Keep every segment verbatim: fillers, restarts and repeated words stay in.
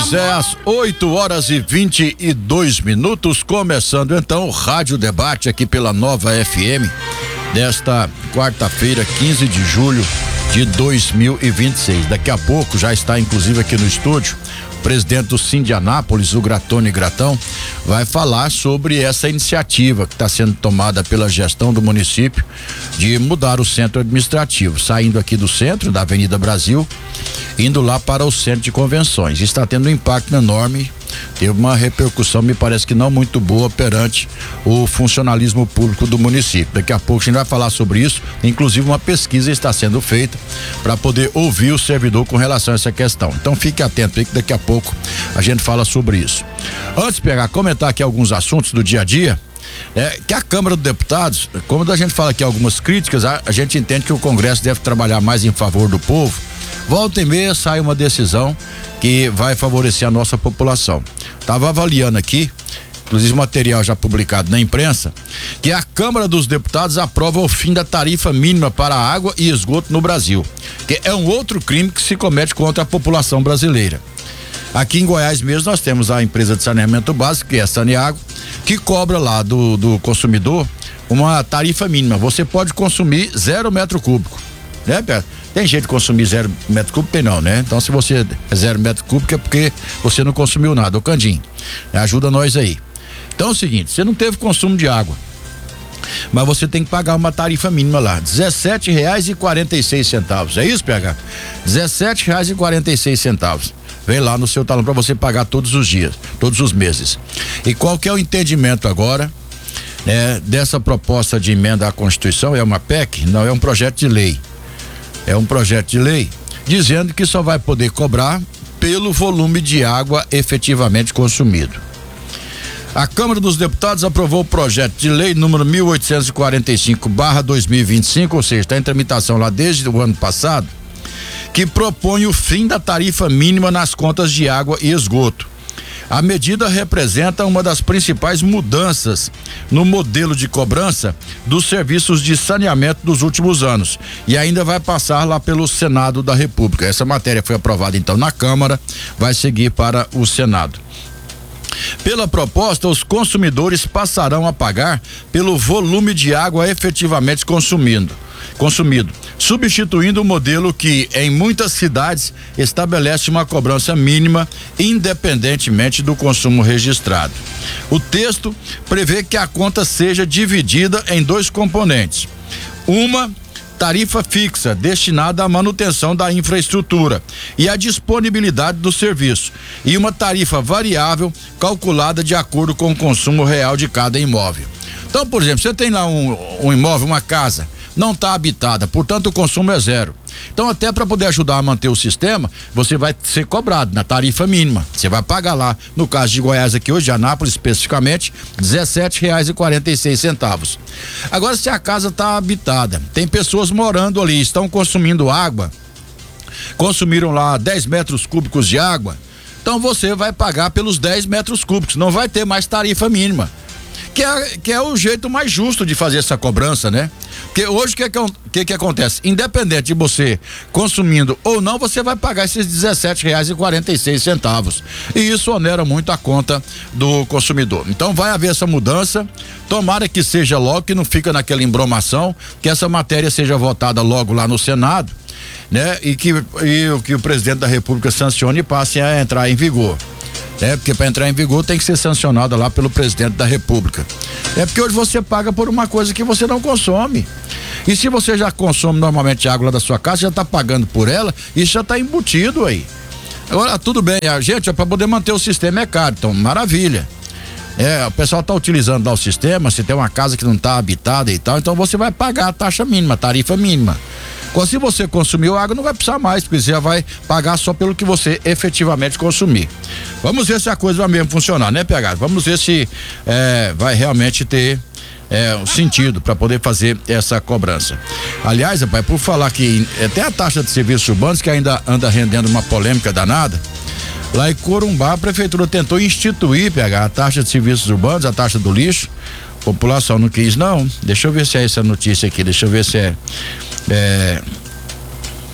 Pois é, às oito horas e vinte e dois minutos, começando então o Rádio Debate aqui pela Nova F M, desta quarta-feira, quinze de julho de dois mil e vinte e seis. Daqui a pouco já está inclusive aqui no estúdio o presidente do Sindianápolis, o Gratone Gratão, vai falar sobre essa iniciativa que está sendo tomada pela gestão do município de mudar o centro administrativo, saindo aqui do centro da Avenida Brasil, indo lá para o centro de convenções. Está tendo um impacto enorme, teve uma repercussão, me parece que não muito boa perante o funcionalismo público do município. Daqui a pouco a gente vai falar sobre isso, inclusive uma pesquisa está sendo feita para poder ouvir o servidor com relação a essa questão. Então fique atento aí que daqui a pouco a gente fala sobre isso. Antes de pegar, comentar aqui alguns assuntos do dia a dia, é que a Câmara dos Deputados, como a gente fala aqui algumas críticas, a, a gente entende que o Congresso deve trabalhar mais em favor do povo. Volta e meia sai uma decisão que vai favorecer a nossa população. Estava avaliando aqui, inclusive material já publicado na imprensa, que a Câmara dos Deputados aprova o fim da tarifa mínima para água e esgoto no Brasil, que é um outro crime que se comete contra a população brasileira. Aqui em Goiás mesmo nós temos a empresa de saneamento básico, que é a Saneago, que cobra lá do, do consumidor uma tarifa mínima. Você pode consumir zero metro cúbico, né, Pedro? Tem jeito de consumir zero metro cúbico? Tem não, né? Então se você é zero metro cúbico é porque você não consumiu nada. Ô Candinho, ajuda nós aí. Então é o seguinte, você não teve consumo de água, mas você tem que pagar uma tarifa mínima lá, dezessete reais e quarenta e seis centavos. É isso, P H? dezessete reais e quarenta e seis centavos. Vem lá no seu talão para você pagar todos os dias, todos os meses. E qual que é o entendimento agora, né, dessa proposta de emenda à Constituição? É uma P E C? Não, é um projeto de lei. É um projeto de lei dizendo que só vai poder cobrar pelo volume de água efetivamente consumido. A Câmara dos Deputados aprovou o projeto de lei número mil oitocentos e quarenta e cinco barra dois mil e vinte e cinco, ou seja, está em tramitação lá desde o ano passado, que propõe o fim da tarifa mínima nas contas de água e esgoto. A medida representa uma das principais mudanças no modelo de cobrança dos serviços de saneamento dos últimos anos e ainda vai passar lá pelo Senado da República. Essa matéria foi aprovada então na Câmara, vai seguir para o Senado. Pela proposta, os consumidores passarão a pagar pelo volume de água efetivamente consumindo, consumido, substituindo o modelo que em muitas cidades estabelece uma cobrança mínima independentemente do consumo registrado. O texto prevê que a conta seja dividida em dois componentes: uma tarifa fixa destinada à manutenção da infraestrutura e à disponibilidade do serviço, e uma tarifa variável calculada de acordo com o consumo real de cada imóvel. Então, por exemplo, você tem lá um, um imóvel, uma casa, não está habitada, portanto o consumo é zero. Então, até para poder ajudar a manter o sistema, você vai ser cobrado na tarifa mínima. Você vai pagar lá, no caso de Goiás aqui hoje, de Anápolis especificamente, dezessete reais e quarenta e seis centavos. Agora, se a casa está habitada, tem pessoas morando ali, estão consumindo água, consumiram lá dez metros cúbicos de água, então você vai pagar pelos dez metros cúbicos, não vai ter mais tarifa mínima. Que é, que é o jeito mais justo de fazer essa cobrança, né? Porque hoje o que, que, que que acontece? Independente de você consumindo ou não, você vai pagar esses dezessete reais e quarenta e seis centavos. E isso onera muito a conta do consumidor. Então vai haver essa mudança. Tomara que seja logo, que não fica naquela embromação, que essa matéria seja votada logo lá no Senado, né? E que, e, que o presidente da República sancione e passe a entrar em vigor. É, porque para entrar em vigor tem que ser sancionada lá pelo presidente da República. É porque hoje você paga por uma coisa que você não consome. E se você já consome normalmente água lá da sua casa, já está pagando por ela, isso já está embutido aí. Agora, tudo bem, a gente, é para poder manter o sistema é caro, então maravilha. É, o pessoal está utilizando lá o sistema, se tem uma casa que não está habitada e tal, então você vai pagar a taxa mínima, a tarifa mínima. Quando se você consumiu água, não vai precisar mais, porque você já vai pagar só pelo que você efetivamente consumir. Vamos ver se a coisa vai mesmo funcionar, né, P H? Vamos ver se é, vai realmente ter é, um sentido para poder fazer essa cobrança. Aliás, rapaz, por falar que até a taxa de serviços urbanos, que ainda anda rendendo uma polêmica danada, lá em Corumbá a prefeitura tentou instituir, P H, a taxa de serviços urbanos, a taxa do lixo. A população não quis, não. Deixa eu ver se é essa notícia aqui, deixa eu ver se é, é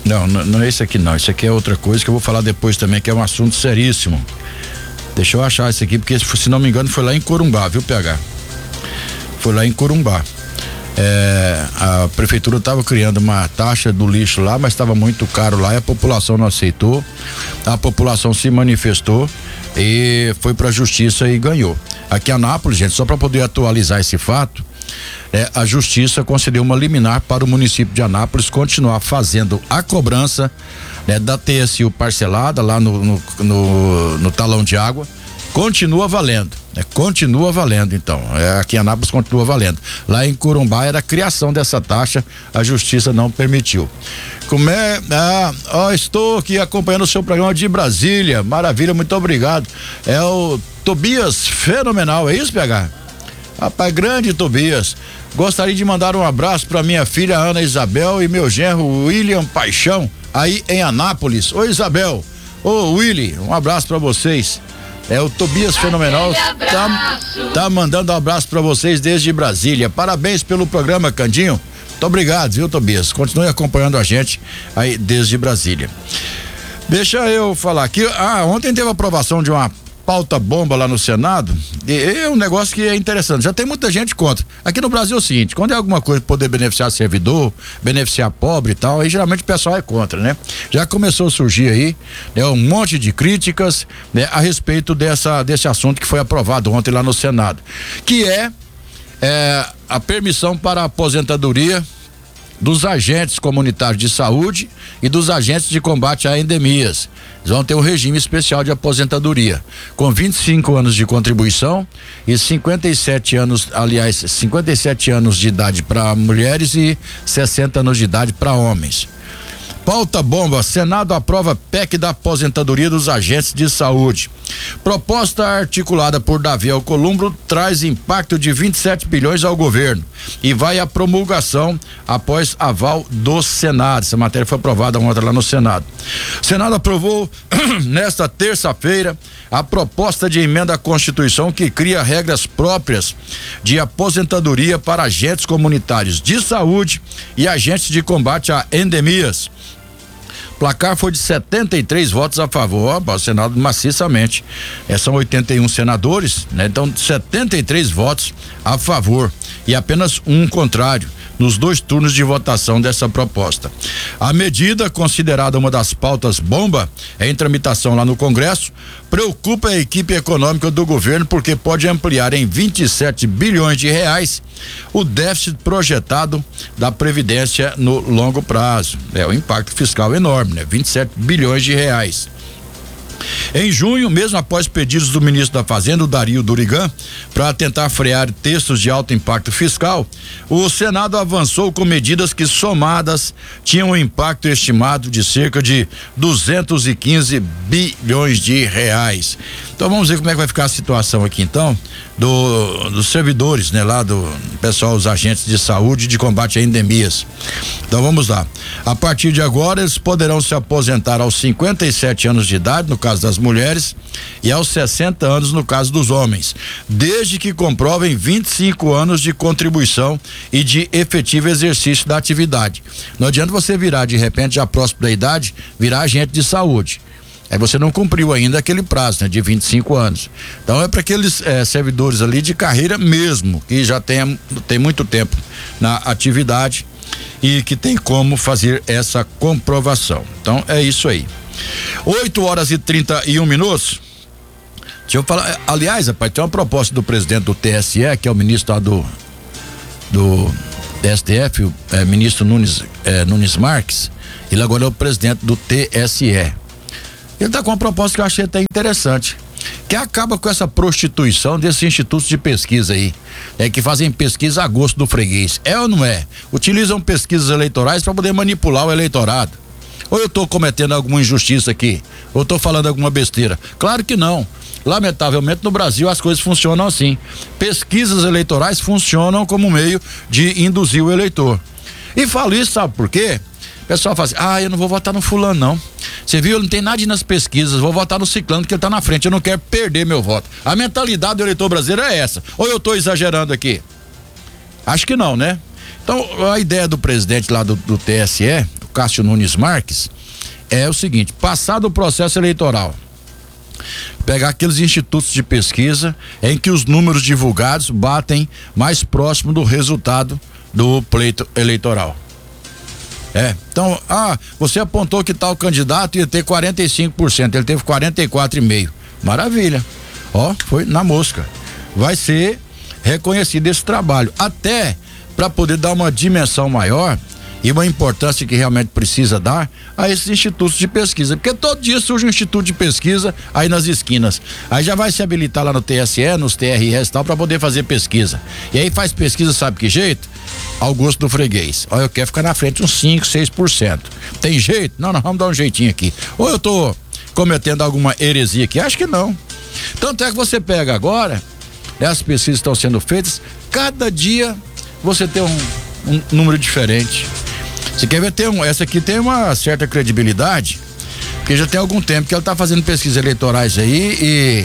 Não, não, não é esse aqui não, isso aqui é outra coisa que eu vou falar depois também, que é um assunto seríssimo. Deixa eu achar isso aqui, porque se não me engano foi lá em Corumbá, viu, P H? Foi lá em Corumbá. É, a prefeitura estava criando uma taxa do lixo lá, mas estava muito caro lá e a população não aceitou. A população se manifestou e foi para a justiça e ganhou. Aqui em Anápolis, gente, só para poder atualizar esse fato, é, a justiça concedeu uma liminar para o município de Anápolis continuar fazendo a cobrança, né, da T S U parcelada lá no, no, no, no talão de água. Continua valendo, né? Continua valendo, então. É, aqui em Anápolis continua valendo. Lá em Corumbá era a criação dessa taxa, a justiça não permitiu. Como é? Ah, ó, estou aqui acompanhando o seu programa de Brasília. Maravilha, muito obrigado. É o Tobias Fenomenal, é isso, P H? Rapaz, grande Tobias. Gostaria de mandar um abraço para minha filha Ana Isabel e meu genro William Paixão, aí em Anápolis. Ô Isabel, ô Willy, um abraço para vocês. É o Tobias Fenomenal, tá, tá mandando um abraço para vocês desde Brasília. Parabéns pelo programa, Candinho. Muito obrigado, viu, Tobias? Continue acompanhando a gente aí desde Brasília. Deixa eu falar aqui. Ah, ontem teve a aprovação de uma pauta bomba lá no Senado, e é um negócio que é interessante, já tem muita gente contra. Aqui no Brasil é o seguinte, quando é alguma coisa poder beneficiar servidor, beneficiar pobre e tal, aí geralmente o pessoal é contra, né? Já começou a surgir aí, né, um monte de críticas, né, a respeito dessa, desse assunto que foi aprovado ontem lá no Senado, que é, é a permissão para a aposentadoria dos agentes comunitários de saúde e dos agentes de combate a endemias. Eles vão ter um regime especial de aposentadoria, com vinte e cinco anos de contribuição e cinquenta e sete anos, aliás, cinquenta e sete anos de idade para mulheres e sessenta anos de idade para homens. Pauta bomba, Senado aprova P E C da aposentadoria dos agentes de saúde. Proposta articulada por Davi Alcolumbre traz impacto de vinte e sete bilhões ao governo e vai à promulgação após aval do Senado. Essa matéria foi aprovada ontem lá no Senado. O Senado aprovou nesta terça-feira a proposta de emenda à Constituição que cria regras próprias de aposentadoria para agentes comunitários de saúde e agentes de combate a endemias. Placar foi de setenta e três votos a favor, ó, o Senado maciçamente. É, são oitenta e um senadores, né? Então, setenta e três votos a favor e apenas um contrário nos dois turnos de votação dessa proposta. A medida, considerada uma das pautas bomba em tramitação lá no Congresso, preocupa a equipe econômica do governo porque pode ampliar em vinte e sete bilhões de reais o déficit projetado da Previdência no longo prazo. É um impacto fiscal enorme, né? vinte e sete bilhões de reais. Em junho, mesmo após pedidos do ministro da Fazenda, o Dario Durigan, para tentar frear textos de alto impacto fiscal, o Senado avançou com medidas que, somadas, tinham um impacto estimado de cerca de duzentos e quinze bilhões de reais. Então vamos ver como é que vai ficar a situação aqui então do, dos servidores, né, lá do pessoal, os agentes de saúde e de combate a endemias. Então vamos lá. A partir de agora eles poderão se aposentar aos cinquenta e sete anos de idade, no caso das mulheres, e aos sessenta anos no caso dos homens, desde que comprovem vinte e cinco anos de contribuição e de efetivo exercício da atividade. Não adianta você virar de repente já próximo da idade, virar agente de saúde. Aí você não cumpriu ainda aquele prazo, né, de vinte e cinco anos. Então é para aqueles eh, servidores ali de carreira mesmo, que já tem, tem muito tempo na atividade e que tem como fazer essa comprovação. Então é isso aí. oito horas e trinta e um minutos. Deixa eu falar, aliás, rapaz, tem uma proposta do presidente do T S E, que é o ministro lá do do S T F, o eh, ministro Nunes, eh, Nunes Marques. Ele agora é o presidente do T S E. Ele está com uma proposta que eu achei até interessante, que acaba com essa prostituição desses institutos de pesquisa aí, é, que fazem pesquisa a gosto do freguês. É ou não é? Utilizam pesquisas eleitorais para poder manipular o eleitorado. Ou eu estou cometendo alguma injustiça aqui? Ou estou falando alguma besteira? Claro que não. Lamentavelmente no Brasil as coisas funcionam assim. Pesquisas eleitorais funcionam como meio de induzir o eleitor. E falo isso, sabe por quê? O pessoal fala assim, ah, eu não vou votar no fulano não. Você viu, ele não tem nada nas pesquisas, vou votar no ciclano que ele tá na frente, eu não quero perder meu voto. A mentalidade do eleitor brasileiro é essa. Ou eu tô exagerando aqui? Acho que não, né? Então, a ideia do presidente lá do, do T S E, Cássio Nunes Marques, é o seguinte: passado o processo eleitoral, pegar aqueles institutos de pesquisa em que os números divulgados batem mais próximo do resultado do pleito eleitoral. É, então, ah, você apontou que tal candidato ia ter quarenta e cinco por cento, ele teve quarenta e quatro vírgula cinco por cento. Maravilha. Ó, foi na mosca. Vai ser reconhecido esse trabalho, até para poder dar uma dimensão maior e uma importância que realmente precisa dar a esses institutos de pesquisa, porque todo dia surge um instituto de pesquisa aí nas esquinas, aí já vai se habilitar lá no T S E, nos T R S e tal, para poder fazer pesquisa, e aí faz pesquisa, sabe que jeito? Ao gosto do freguês. Ó, eu quero ficar na frente uns cinco, seis por cento. Tem jeito? Não, nós vamos dar um jeitinho aqui. Ou eu tô cometendo alguma heresia aqui? Acho que não. Tanto é que você pega agora, essas pesquisas estão sendo feitas, cada dia você tem um, um número diferente. Você quer ver, tem um, essa aqui tem uma certa credibilidade, porque já tem algum tempo que ela está fazendo pesquisas eleitorais aí e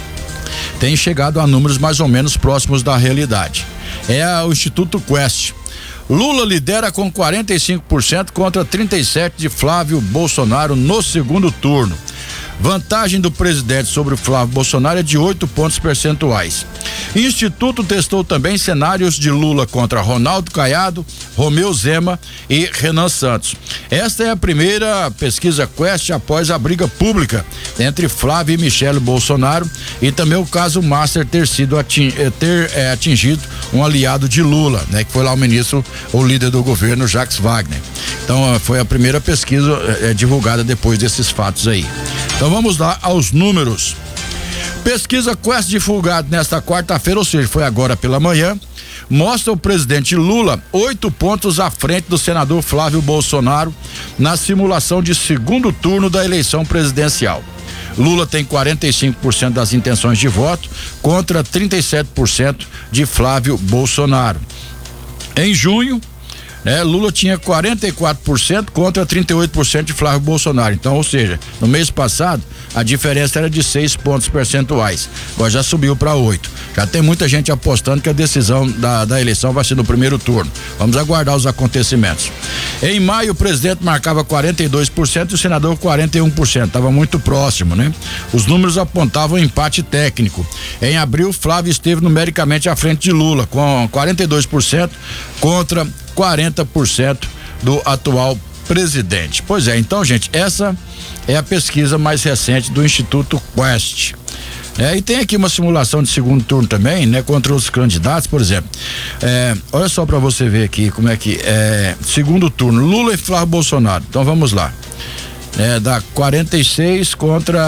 tem chegado a números mais ou menos próximos da realidade. É a, o Instituto Quest. Lula lidera com quarenta e cinco por cento contra trinta e sete por cento de Flávio Bolsonaro no segundo turno. Vantagem do presidente sobre o Flávio Bolsonaro é de oito pontos percentuais. Instituto testou também cenários de Lula contra Ronaldo Caiado, Romeu Zema e Renan Santos. Esta é a primeira pesquisa Quest após a briga pública entre Flávio e Michele Bolsonaro e também o caso Master ter sido ating, ter é, atingido um aliado de Lula, né, que foi lá o ministro, o líder do governo, Jacques Wagner. Então foi a primeira pesquisa é, divulgada depois desses fatos aí. Então vamos lá aos números. Pesquisa Quest divulgada nesta quarta-feira, ou seja, foi agora pela manhã, mostra o presidente Lula oito pontos à frente do senador Flávio Bolsonaro na simulação de segundo turno da eleição presidencial. Lula tem quarenta e cinco por cento das intenções de voto contra trinta e sete por cento de Flávio Bolsonaro. Em junho, né, Lula tinha quarenta e quatro por cento contra trinta e oito por cento de Flávio Bolsonaro. Então, ou seja, no mês passado a diferença era de seis pontos percentuais. Agora já subiu para oito. Já tem muita gente apostando que a decisão da, da eleição vai ser no primeiro turno. Vamos aguardar os acontecimentos. Em maio, o presidente marcava quarenta e dois por cento e o senador quarenta e um por cento. Estava muito próximo, né? Os números apontavam empate técnico. Em abril, Flávio esteve numericamente à frente de Lula, com quarenta e dois por cento contra quarenta por cento do atual presidente. Pois é, então, gente, essa é a pesquisa mais recente do Instituto Quest. É, e tem aqui uma simulação de segundo turno também, né, contra os candidatos, por exemplo. É, olha só para você ver aqui como é que é. Segundo turno, Lula e Flávio Bolsonaro. Então vamos lá. É, dá quarenta e seis contra